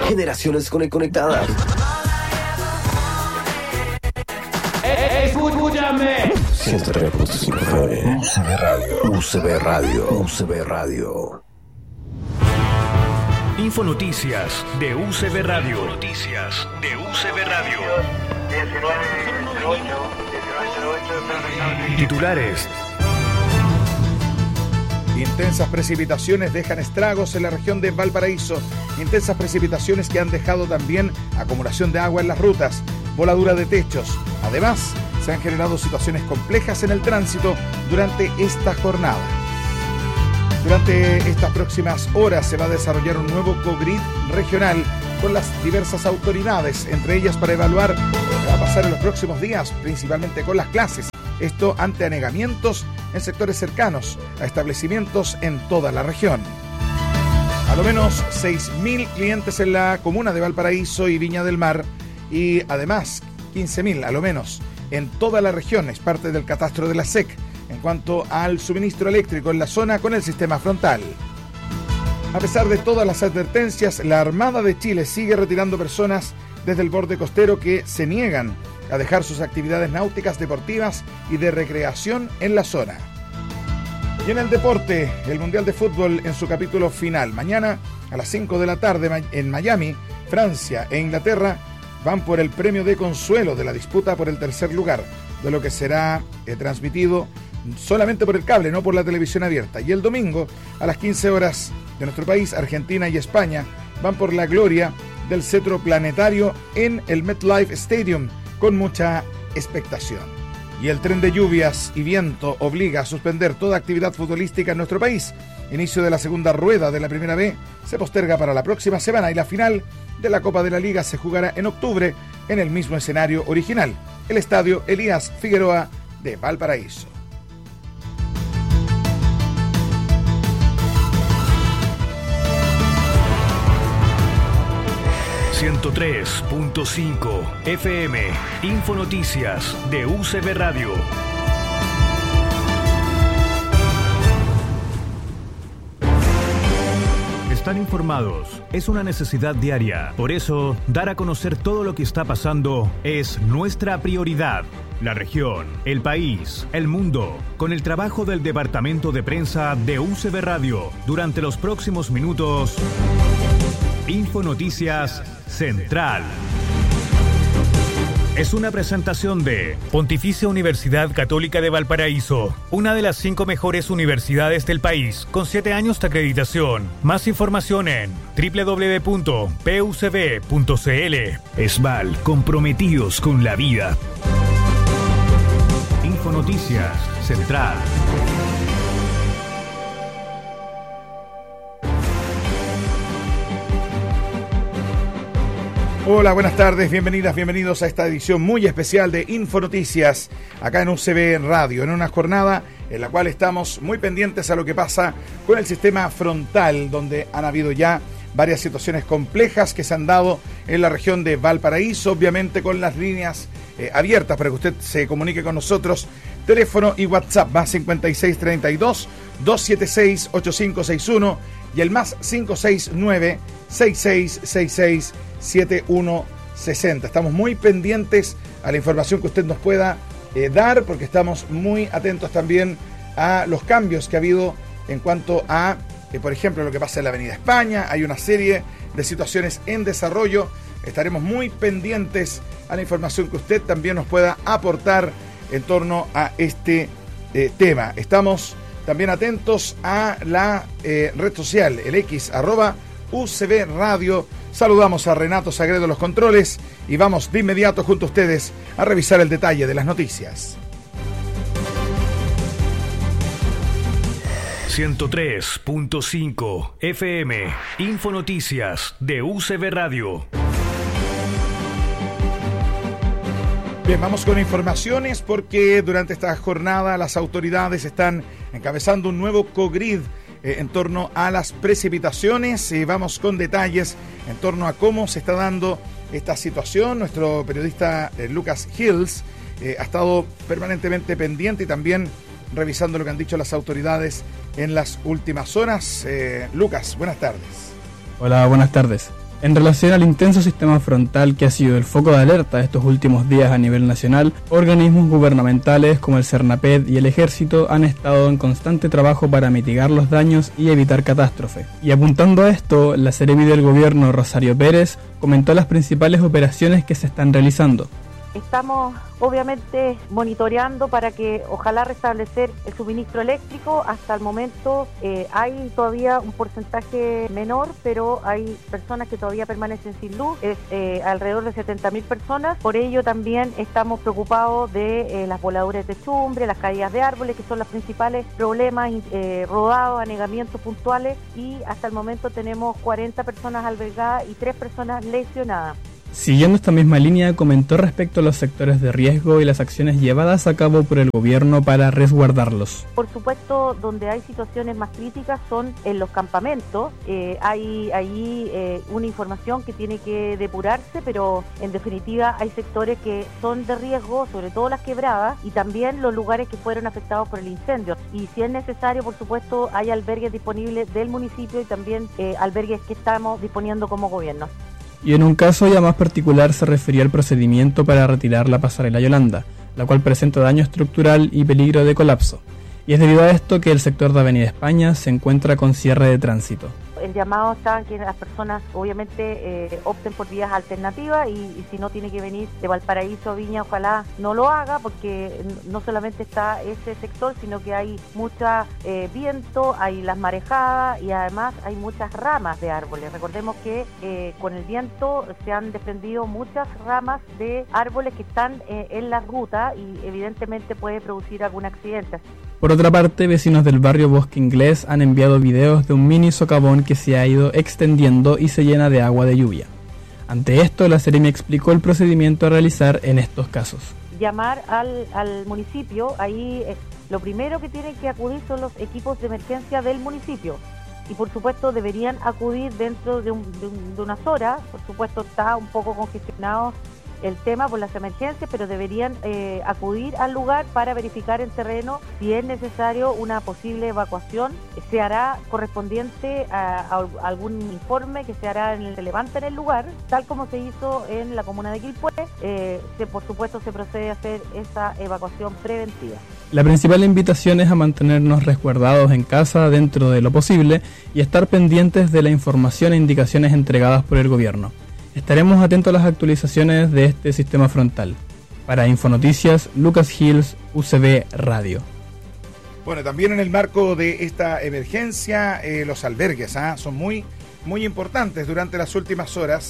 Generaciones conectadas. Escúchame. 103.5 FM. UCB Radio. UCB Radio. UCB Radio. Infonoticias de UCB Radio. Noticias de UCB Radio. 1908. Titulares. Intensas precipitaciones dejan estragos en la región de Valparaíso. Intensas precipitaciones que han dejado también acumulación de agua en las rutas, voladura de techos. Además, se han generado situaciones complejas en el tránsito durante esta jornada. Durante estas próximas horas se va a desarrollar un nuevo COGRID regional con las diversas autoridades, entre ellas para evaluar lo que va a pasar en los próximos días, principalmente con las clases. Esto ante anegamientos en sectores cercanos a establecimientos en toda la región. A lo menos 6.000 clientes en la comuna de Valparaíso y Viña del Mar y además 15.000 a lo menos en toda la región. Es parte del catastro de la SEC en cuanto al suministro eléctrico en la zona con el sistema frontal. A pesar de todas las advertencias, la Armada de Chile sigue retirando personas desde el borde costero que se niegan a dejar sus actividades náuticas, deportivas y de recreación en la zona. Y en el deporte, el Mundial de Fútbol en su capítulo final. Mañana a las 5 de la tarde en Miami, Francia e Inglaterra van por el premio de consuelo de la disputa por el tercer lugar, de lo que será transmitido solamente por el cable, no por la televisión abierta. Y el domingo, a las 15 horas de nuestro país, Argentina y España van por la gloria del cetro planetario en el MetLife Stadium, con mucha expectación. Y el tren de lluvias y viento obliga a suspender toda actividad futbolística en nuestro país. Inicio de la segunda rueda de la Primera B se posterga para la próxima semana y la final de la Copa de la Liga se jugará en octubre en el mismo escenario original, el estadio Elías Figueroa de Valparaíso. ...103.5 FM... Infonoticias de UCB Radio. Estar informados es una necesidad diaria. Por eso, dar a conocer todo lo que está pasando es nuestra prioridad. La región, el país, el mundo, con el trabajo del Departamento de Prensa de UCB Radio. Durante los próximos minutos... Infonoticias Central. Es una presentación de Pontificia Universidad Católica de Valparaíso, una de las 5 mejores universidades del país, con 7 años de acreditación. Más información en www.pucb.cl. ESVAL, comprometidos con la vida. Infonoticias Central. Hola, buenas tardes, bienvenidas, bienvenidos a esta edición muy especial de Infonoticias, acá en UCB Radio, en una jornada en la cual estamos muy pendientes a lo que pasa con el sistema frontal, donde han habido ya varias situaciones complejas que se han dado en la región de Valparaíso, obviamente con las líneas abiertas para que usted se comunique con nosotros. Teléfono y WhatsApp, más 5632-276-8561 y el más 569-6666-7160. Estamos muy pendientes a la información que usted nos pueda dar, porque estamos muy atentos también a los cambios que ha habido en cuanto a, por ejemplo, lo que pasa en la Avenida España. Hay una serie de situaciones en desarrollo. Estaremos muy pendientes a la información que usted también nos pueda aportar en torno a este tema. Estamos también atentos a la red social, el X, @UCB Radio. Saludamos a Renato Sagredo en los controles y vamos de inmediato junto a ustedes a revisar el detalle de las noticias. 103.5 FM, Infonoticias de UCB Radio. Bien, vamos con informaciones porque durante esta jornada las autoridades están encabezando un nuevo COGRID en torno a las precipitaciones. Vamos con detalles en torno a cómo se está dando esta situación. Nuestro periodista Lucas Hills ha estado permanentemente pendiente y también revisando lo que han dicho las autoridades en las últimas horas. Lucas, buenas tardes. Hola, buenas tardes. En relación al intenso sistema frontal que ha sido el foco de alerta de estos últimos días a nivel nacional, organismos gubernamentales como el CERNAPED y el Ejército han estado en constante trabajo para mitigar los daños y evitar catástrofe. Y apuntando a esto, la Seremi del Gobierno, Rosario Pérez, comentó las principales operaciones que se están realizando. Estamos obviamente monitoreando para que ojalá restablecer el suministro eléctrico. Hasta el momento hay todavía un porcentaje menor, pero hay personas que todavía permanecen sin luz, alrededor de 70.000 personas. Por ello también estamos preocupados de las voladuras de techumbre, las caídas de árboles, que son los principales problemas, rodados, anegamientos puntuales, y hasta el momento tenemos 40 personas albergadas y 3 personas lesionadas. Siguiendo esta misma línea, comentó respecto a los sectores de riesgo y las acciones llevadas a cabo por el gobierno para resguardarlos. Por supuesto, donde hay situaciones más críticas son en los campamentos. Hay ahí una información que tiene que depurarse, pero en definitiva hay sectores que son de riesgo, sobre todo las quebradas y también los lugares que fueron afectados por el incendio. Y si es necesario, por supuesto, hay albergues disponibles del municipio y también albergues que estamos disponiendo como gobierno. Y en un caso ya más particular se refería al procedimiento para retirar la pasarela Yolanda, la cual presenta daño estructural y peligro de colapso. Y es debido a esto que el sector de Avenida España se encuentra con cierre de tránsito. El llamado está que las personas obviamente opten por vías alternativas y si no tiene que venir de Valparaíso o Viña, ojalá no lo haga, porque no solamente está ese sector, sino que hay mucha viento, hay las marejadas y además hay muchas ramas de árboles. Recordemos que con el viento se han desprendido muchas ramas de árboles que están en la ruta y evidentemente puede producir algún accidente. Por otra parte, vecinos del barrio Bosque Inglés han enviado videos de un mini socavón que se ha ido extendiendo y se llena de agua de lluvia. Ante esto, la Seremi explicó el procedimiento a realizar en estos casos. Llamar al municipio, ahí lo primero que tienen que acudir son los equipos de emergencia del municipio. Y por supuesto deberían acudir dentro de unas horas. Por supuesto está un poco congestionado el tema por las emergencias, pero deberían acudir al lugar para verificar en terreno si es necesario una posible evacuación. Se hará correspondiente a algún informe que se hará se levanta en el lugar, tal como se hizo en la comuna de Quilpué. Por supuesto se procede a hacer esa evacuación preventiva. La principal invitación es a mantenernos resguardados en casa dentro de lo posible y estar pendientes de la información e indicaciones entregadas por el gobierno. Estaremos atentos a las actualizaciones de este sistema frontal. Para Infonoticias, Lucas Hills, UCB Radio. Bueno, también en el marco de esta emergencia, los albergues son muy importantes. Durante las últimas horas,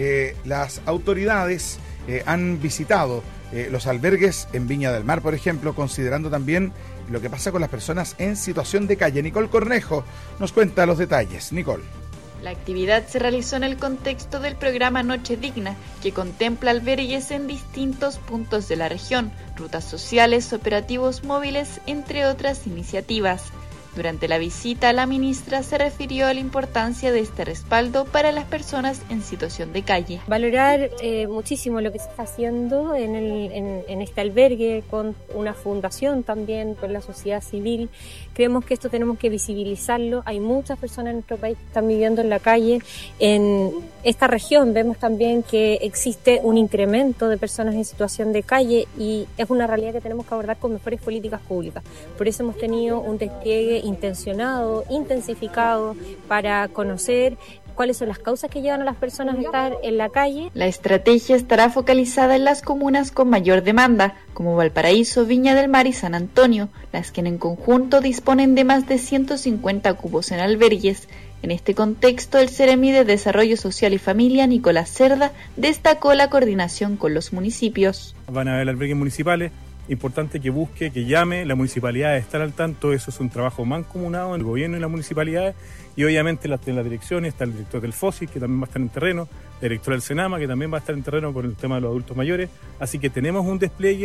las autoridades han visitado los albergues en Viña del Mar, por ejemplo, considerando también lo que pasa con las personas en situación de calle. Nicole Cornejo nos cuenta los detalles. Nicole. La actividad se realizó en el contexto del programa Noche Digna, que contempla albergues en distintos puntos de la región, rutas sociales, operativos móviles, entre otras iniciativas. Durante la visita, la ministra se refirió a la importancia de este respaldo para las personas en situación de calle. Valorar muchísimo lo que se está haciendo en este albergue, con una fundación también, con la sociedad civil. Creemos que esto tenemos que visibilizarlo. Hay muchas personas en nuestro país que están viviendo en la calle. En esta región vemos también que existe un incremento de personas en situación de calle y es una realidad que tenemos que abordar con mejores políticas públicas. Por eso hemos tenido un despliegue intencionado, intensificado, para conocer cuáles son las causas que llevan a las personas a estar en la calle. La estrategia estará focalizada en las comunas con mayor demanda, como Valparaíso, Viña del Mar y San Antonio, las que en conjunto disponen de más de 150 cupos en albergues. En este contexto, el Seremi de Desarrollo Social y Familia, Nicolás Cerda, destacó la coordinación con los municipios. Van a haber albergues municipales. Importante que busque, que llame, la municipalidad debe estar al tanto, eso es un trabajo mancomunado en el gobierno y las municipalidades, y obviamente en las direcciones está el director del FOSI, que también va a estar en terreno, el director del SENAMA, que también va a estar en terreno por el tema de los adultos mayores, así que tenemos un despliegue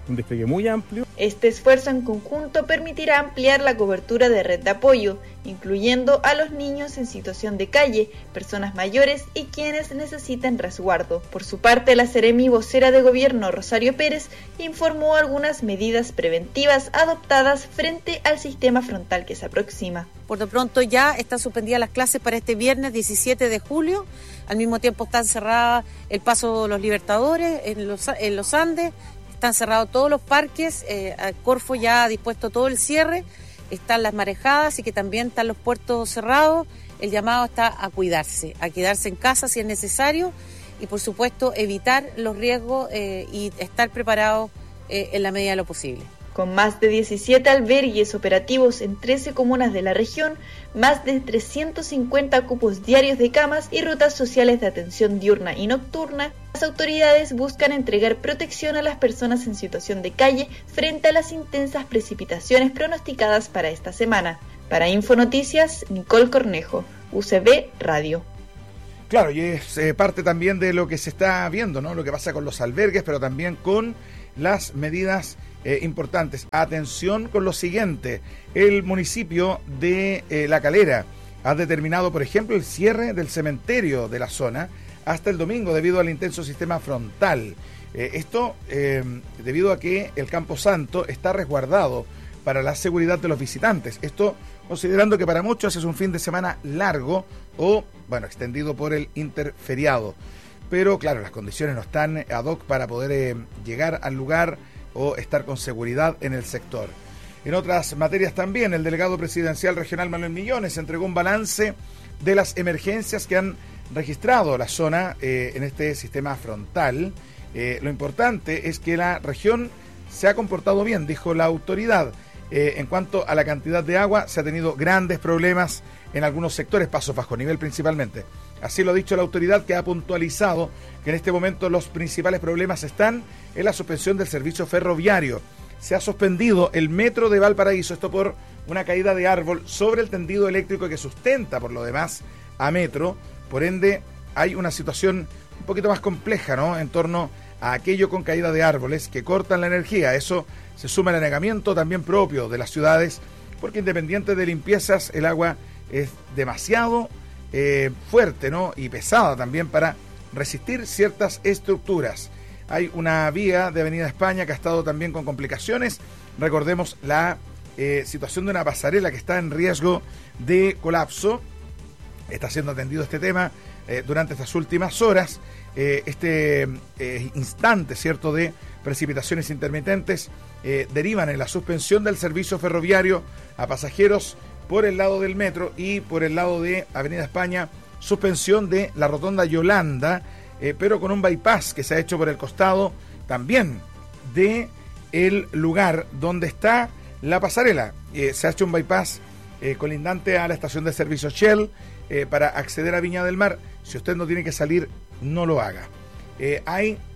un despliegue muy amplio. Este esfuerzo en conjunto permitirá ampliar la cobertura de red de apoyo, incluyendo a los niños en situación de calle, personas mayores y quienes necesiten resguardo. Por su parte, la Seremi vocera de Gobierno, Rosario Pérez, informó algunas medidas preventivas adoptadas frente al sistema frontal que se aproxima. Por lo pronto ya están suspendidas las clases para este viernes 17 de julio. Al mismo tiempo están cerradas el Paso de los Libertadores en los Andes. Están cerrados todos los parques, Corfo ya ha dispuesto todo el cierre, están las marejadas y que también están los puertos cerrados. El llamado está a quedarse en casa si es necesario y por supuesto evitar los riesgos y estar preparados en la medida de lo posible. Con más de 17 albergues operativos en 13 comunas de la región, más de 350 cupos diarios de camas y rutas sociales de atención diurna y nocturna, las autoridades buscan entregar protección a las personas en situación de calle frente a las intensas precipitaciones pronosticadas para esta semana. Para Infonoticias, Nicole Cornejo, UCB Radio. Claro, y es parte también de lo que se está viendo, ¿no? Lo que pasa con los albergues, pero también con las medidas importantes. Atención con lo siguiente, el municipio de La Calera ha determinado, por ejemplo, el cierre del cementerio de la zona hasta el domingo debido al intenso sistema frontal. Esto debido a que el Campo Santo está resguardado para la seguridad de los visitantes. Esto considerando que para muchos es un fin de semana largo o, bueno, extendido por el interferiado. Pero claro, las condiciones no están ad hoc para poder llegar al lugar o estar con seguridad en el sector. En otras materias también, el delegado presidencial regional Manuel Millones entregó un balance de las emergencias que han registrado la zona en este sistema frontal. Lo importante es que la región se ha comportado bien, dijo la autoridad. En cuanto a la cantidad de agua, se ha tenido grandes problemas en algunos sectores, pasos bajo nivel principalmente. Así lo ha dicho la autoridad, que ha puntualizado que en este momento los principales problemas están en la suspensión del servicio ferroviario. Se ha suspendido el metro de Valparaíso, esto por una caída de árbol sobre el tendido eléctrico que sustenta por lo demás a Metro. Por ende, hay una situación un poquito más compleja, ¿no?, en torno a aquello con caída de árboles que cortan la energía. Eso se suma al anegamiento también propio de las ciudades, porque independiente de limpiezas, el agua es demasiado fuerte, ¿no?, y pesada también para resistir ciertas estructuras. Hay una vía de Avenida España que ha estado también con complicaciones. Recordemos la situación de una pasarela que está en riesgo de colapso. Está siendo atendido este tema durante estas últimas horas. Este instante, ¿cierto?, de precipitaciones intermitentes derivan en la suspensión del servicio ferroviario a pasajeros por el lado del metro y por el lado de Avenida España, suspensión de la rotonda Yolanda, pero con un bypass que se ha hecho por el costado también de el lugar donde está la pasarela. Se ha hecho un bypass colindante a la estación de servicio Shell para acceder a Viña del Mar. Si usted no tiene que salir, no lo haga. Hay